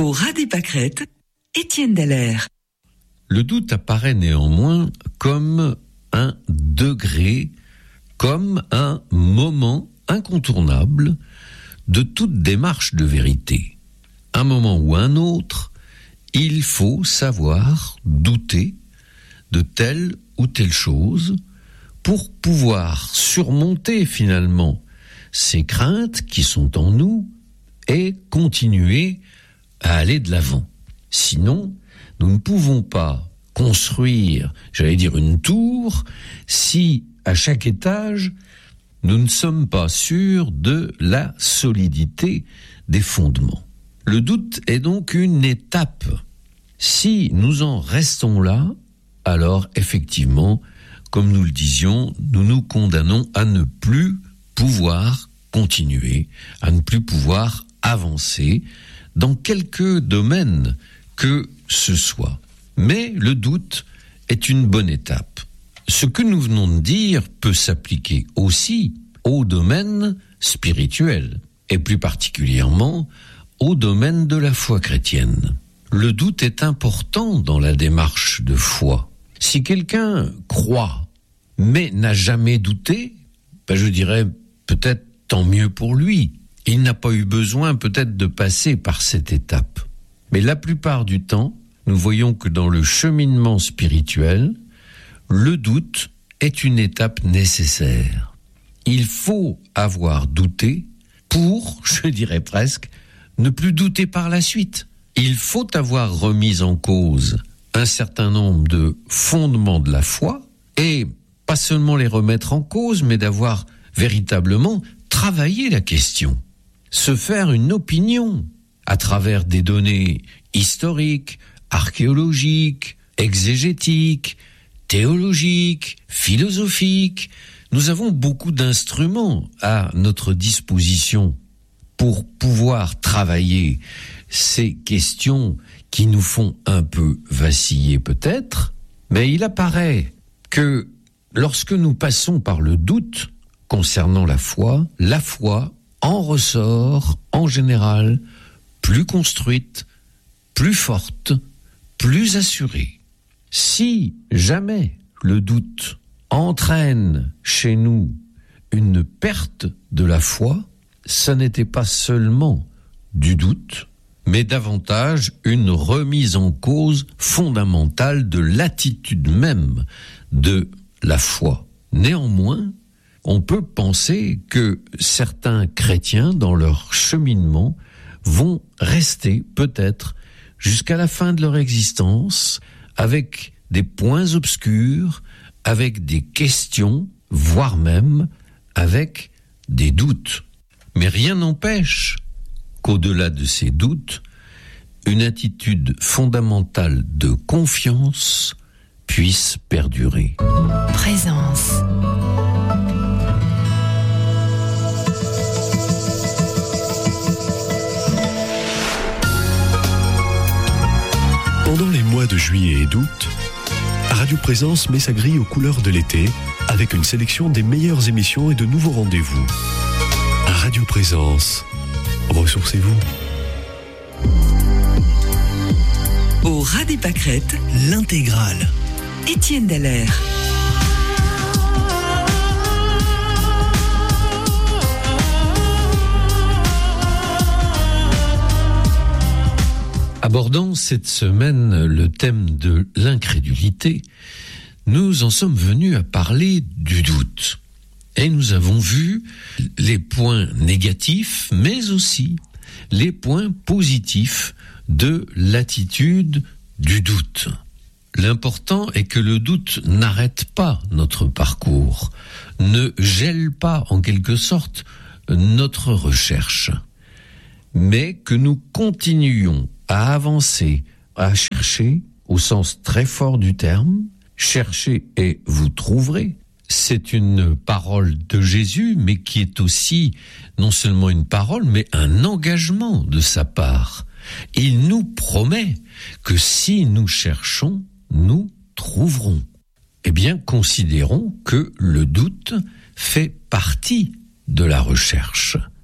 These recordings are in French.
Au ras des pâquerettes, Étienne Dallaire. Le doute apparaît néanmoins comme un degré, comme un moment incontournable de toute démarche de vérité. Un moment ou un autre, il faut savoir douter de telle ou telle chose pour pouvoir surmonter finalement ces craintes qui sont en nous et continuer à aller de l'avant. Sinon, nous ne pouvons pas construire, une tour, si à chaque étage, nous ne sommes pas sûrs de la solidité des fondements. Le doute est donc une étape. Si nous en restons là, alors effectivement, comme nous le disions, nous nous condamnons à ne plus pouvoir continuer, à ne plus pouvoir avancer dans quelque domaine que ce soit. Mais le doute est une bonne étape. Ce que nous venons de dire peut s'appliquer aussi au domaine spirituel, et plus particulièrement au domaine de la foi chrétienne. Le doute est important dans la démarche de foi. Si quelqu'un croit, mais n'a jamais douté, je dirais peut-être tant mieux pour lui. Il n'a pas eu besoin peut-être de passer par cette étape. Mais la plupart du temps, nous voyons que dans le cheminement spirituel, le doute est une étape nécessaire. Il faut avoir douté pour, presque, ne plus douter par la suite. Il faut avoir remis en cause un certain nombre de fondements de la foi et pas seulement les remettre en cause, mais d'avoir véritablement travaillé la question. Se faire une opinion à travers des données historiques, archéologiques, exégétiques, théologiques, philosophiques. Nous avons beaucoup d'instruments à notre disposition pour pouvoir travailler ces questions qui nous font un peu vaciller peut-être, mais il apparaît que lorsque nous passons par le doute concernant la foi en ressort en général plus construite, plus forte, plus assurée. Si jamais le doute entraîne chez nous une perte de la foi, ça n'était pas seulement du doute, mais davantage une remise en cause fondamentale de l'attitude même de la foi. Néanmoins, on peut penser que certains chrétiens, dans leur cheminement, vont rester peut-être jusqu'à la fin de leur existence avec des points obscurs, avec des questions, voire même avec des doutes. Mais rien n'empêche qu'au-delà de ces doutes, une attitude fondamentale de confiance puisse perdurer. Présence. Pendant les mois de juillet et d'août, Radio Présence met sa grille aux couleurs de l'été avec une sélection des meilleures émissions et de nouveaux rendez-vous. Radio Présence, ressourcez-vous. Au ras des pâquerettes, l'intégrale. Étienne Dallaire. Abordant cette semaine le thème de l'incrédulité, nous en sommes venus à parler du doute. Et nous avons vu les points négatifs, mais aussi les points positifs de l'attitude du doute. L'important est que le doute n'arrête pas notre parcours, ne gèle pas en quelque sorte notre recherche, mais que nous continuions à avancer, à chercher, au sens très fort du terme, cherchez et vous trouverez. C'est une parole de Jésus, mais qui est aussi non seulement une parole, mais un engagement de sa part. Il nous promet que si nous cherchons, nous trouverons. Eh bien, considérons que le doute fait partie de la recherche.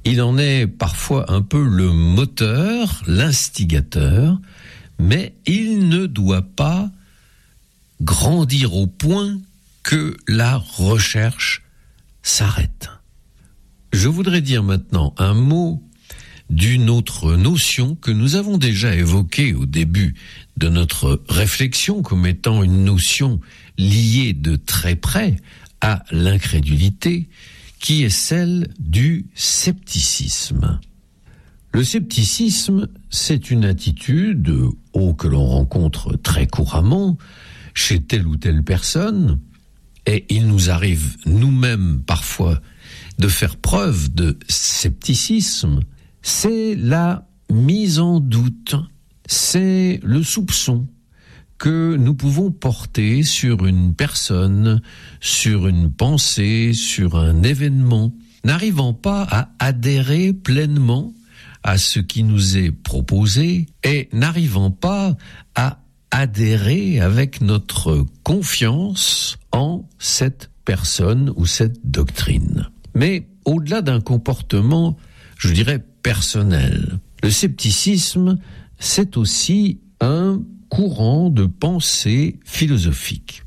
Il en est parfois un peu le moteur, l'instigateur, mais il ne doit pas grandir au point que la recherche s'arrête. Je voudrais dire maintenant un mot d'une autre notion que nous avons déjà évoquée au début de notre réflexion comme étant une notion liée de très près à l'incrédulité, qui est celle du scepticisme. Le scepticisme, c'est une attitude que l'on rencontre très couramment chez telle ou telle personne, et il nous arrive nous-mêmes parfois de faire preuve de scepticisme. C'est la mise en doute, c'est le soupçon que nous pouvons porter sur une personne, sur une pensée, sur un événement, n'arrivant pas à adhérer pleinement à ce qui nous est proposé et n'arrivant pas à adhérer avec notre confiance en cette personne ou cette doctrine. Mais au-delà d'un comportement, je dirais, personnel, le scepticisme, c'est aussi un courant de pensée philosophique.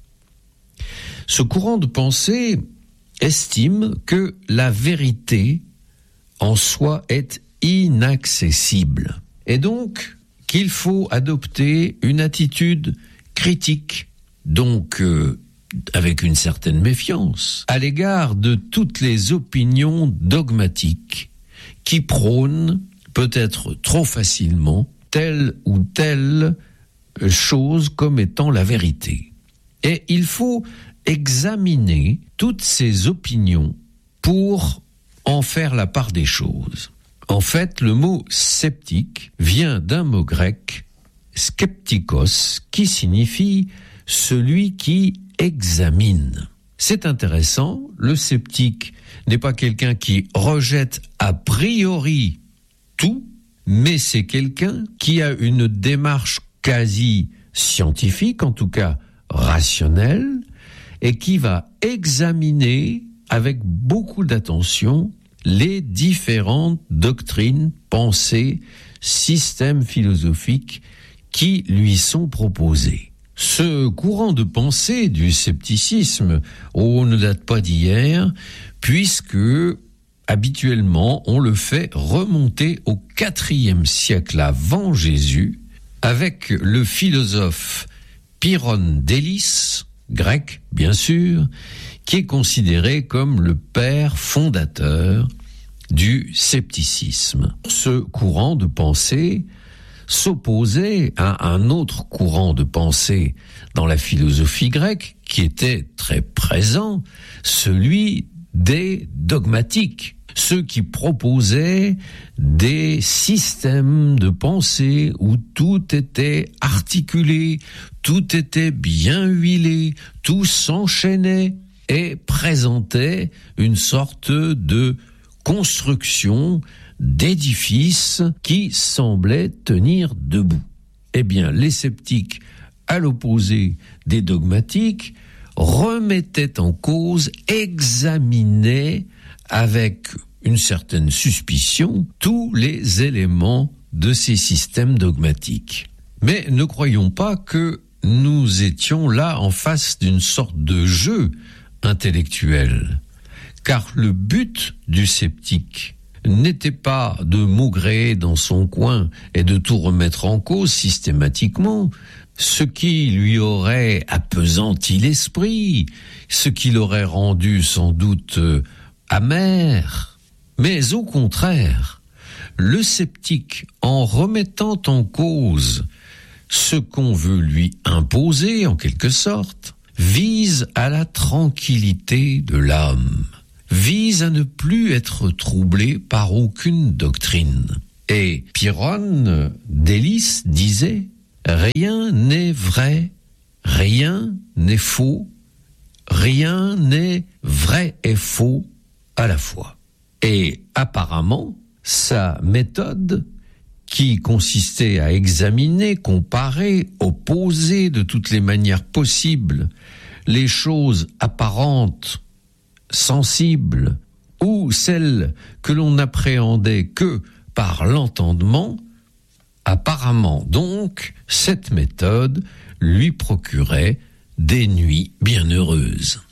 Ce courant de pensée estime que la vérité en soi est inaccessible et donc qu'il faut adopter une attitude critique, donc avec une certaine méfiance, à l'égard de toutes les opinions dogmatiques qui prônent peut-être trop facilement telle ou telle chose comme étant la vérité. Et il faut examiner toutes ces opinions pour en faire la part des choses. En fait, le mot sceptique vient d'un mot grec, skeptikos, qui signifie celui qui examine. C'est intéressant, le sceptique n'est pas quelqu'un qui rejette a priori tout, mais c'est quelqu'un qui a une démarche quasi scientifique, en tout cas rationnelle, et qui va examiner avec beaucoup d'attention les différentes doctrines, pensées, systèmes philosophiques qui lui sont proposés. Ce courant de pensée du scepticisme ne date pas d'hier, puisque habituellement on le fait remonter au IVe siècle avant Jésus, avec le philosophe Pyrrhon d'Élis, grec bien sûr, qui est considéré comme le père fondateur du scepticisme. Ce courant de pensée s'opposait à un autre courant de pensée dans la philosophie grecque qui était très présent, celui des dogmatiques, ceux qui proposaient des systèmes de pensée où tout était articulé, tout était bien huilé, tout s'enchaînait et présentait une sorte de construction d'édifices qui semblait tenir debout. Eh bien, les sceptiques, à l'opposé des dogmatiques, remettaient en cause, examinaient avec une certaine suspicion tous les éléments de ces systèmes dogmatiques. Mais ne croyons pas que nous étions là en face d'une sorte de jeu intellectuel, car le but du sceptique n'était pas de maugréer dans son coin et de tout remettre en cause systématiquement, ce qui lui aurait appesanti l'esprit, ce qui l'aurait rendu sans doute amer, mais au contraire, le sceptique, en remettant en cause ce qu'on veut lui imposer en quelque sorte, vise à la tranquillité de l'âme, vise à ne plus être troublé par aucune doctrine. Et Pyrrhon d'Élis disait « Rien n'est vrai, rien n'est faux, rien n'est vrai et faux à la fois. » Et apparemment, sa méthode, qui consistait à examiner, comparer, opposer de toutes les manières possibles les choses apparentes, sensibles, ou celle que l'on n'appréhendait que par l'entendement, apparemment donc, cette méthode lui procurait des nuits bienheureuses.